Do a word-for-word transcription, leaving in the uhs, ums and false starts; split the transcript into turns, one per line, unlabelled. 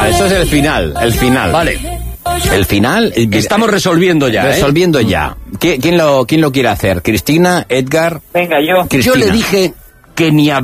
eso es el final, el final.
Vale.
El final...
Estamos resolviendo ya,
Resolviendo
¿eh?
ya. ¿Quién lo, ¿Quién lo quiere hacer? ¿Cristina? ¿Edgar?
Venga, yo.
Cristina.
Yo le dije que ni a